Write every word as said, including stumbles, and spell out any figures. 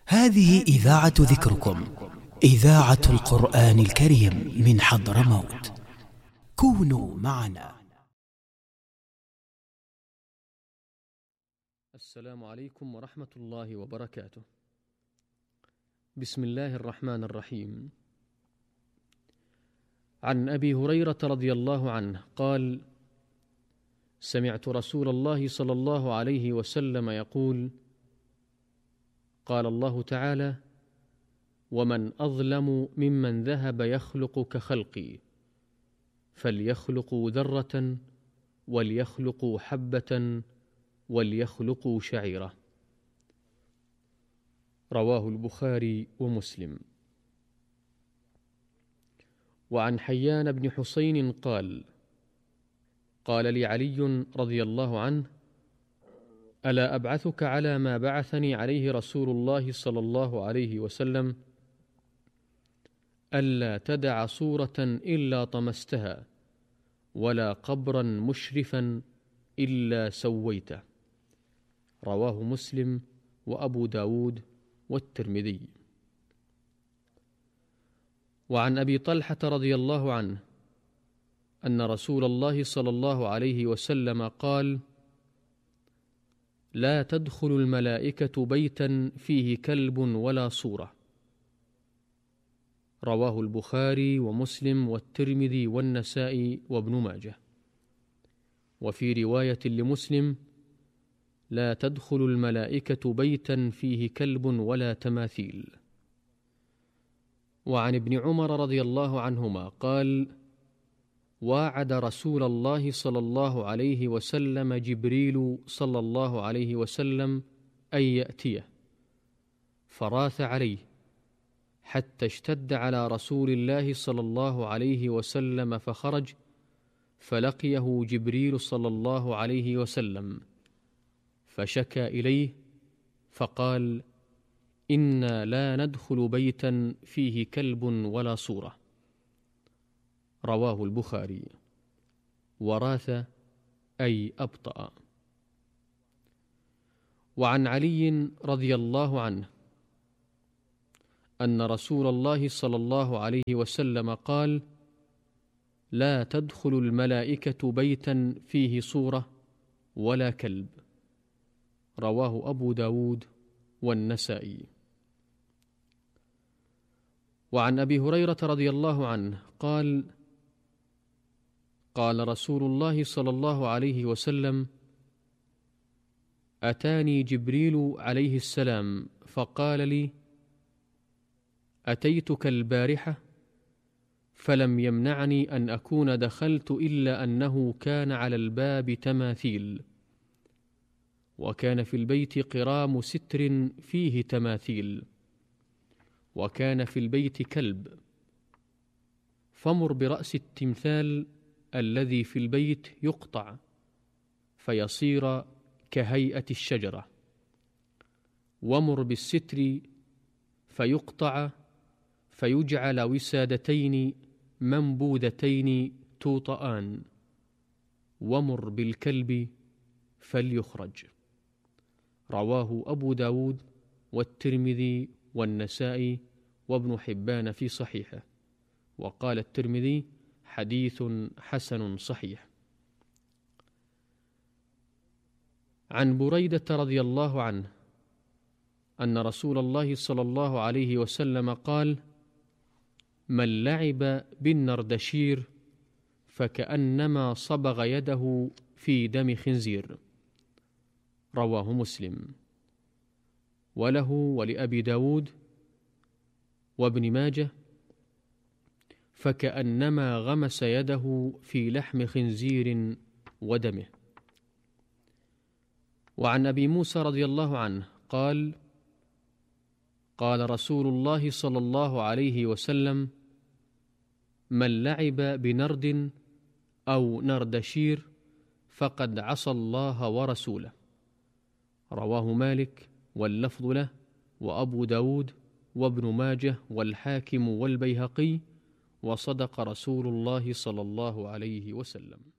هذه إذاعة ذكركم، إذاعة القرآن الكريم من حضرموت. كونوا معنا. السلام عليكم ورحمة الله وبركاته. بسم الله الرحمن الرحيم. عن أبي هريرة رضي الله عنه قال: سمعت رسول الله صلى الله عليه وسلم يقول: قال الله تعالى: ومن أظلم ممن ذهب يخلق كخلقي، فليخلقوا ذرة وليخلقوا حبة وليخلقوا شعيرة. رواه البخاري ومسلم. وعن حيان بن حسين قال: قال لي علي رضي الله عنه: ألا أبعثك على ما بعثني عليه رسول الله صلى الله عليه وسلم؟ ألا تدع صورة إلا طمستها، ولا قبرا مشرفا إلا سويته. رواه مسلم وأبو داود والترمذي. وعن أبي طلحة رضي الله عنه أن رسول الله صلى الله عليه وسلم قال: لا تدخل الملائكة بيتا فيه كلب ولا صورة. رواه البخاري ومسلم والترمذي والنسائي وابن ماجه. وفي رواية لمسلم: لا تدخل الملائكة بيتا فيه كلب ولا تماثيل. وعن ابن عمر رضي الله عنهما قال: واعد رسول الله صلى الله عليه وسلم جبريل صلى الله عليه وسلم أن يأتيه، فراث عليه حتى اشتد على رسول الله صلى الله عليه وسلم، فخرج فلقيه جبريل صلى الله عليه وسلم فشكى إليه فقال: إنا لا ندخل بيتا فيه كلب ولا صورة. رواه البخاري. وراث أي أبطأ. وعن علي رضي الله عنه أن رسول الله صلى الله عليه وسلم قال: لا تدخل الملائكة بيتا فيه صورة ولا كلب. رواه أبو داود والنسائي. وعن أبي هريرة رضي الله عنه قال: قال رسول الله صلى الله عليه وسلم: أتاني جبريل عليه السلام فقال لي: أتيتك البارحة فلم يمنعني أن أكون دخلت إلا أنه كان على الباب تماثيل، وكان في البيت قرام ستر فيه تماثيل، وكان في البيت كلب، فمر برأس التمثال الذي في البيت يقطع فيصير كهيئة الشجرة، ومر بالستر فيقطع فيجعل وسادتين منبوذتين توطآن، ومر بالكلب فليخرج. رواه أبو داود والترمذي والنسائي وابن حبان في صحيحه. وقال الترمذي: حديث حسن صحيح. عن بريدة رضي الله عنه أن رسول الله صلى الله عليه وسلم قال: من لعب بالنردشير فكأنما صبغ يده في دم خنزير. رواه مسلم. وله ولأبي داود وابن ماجه: فكأنما غمس يده في لحم خنزير ودمه. وعن أبي موسى رضي الله عنه قال: قال رسول الله صلى الله عليه وسلم: من لعب بنرد أو نردشير فقد عصى الله ورسوله. رواه مالك واللفظ له وأبو داود وابن ماجه والحاكم والبيهقي، وصدق رسول الله صلى الله عليه وسلم.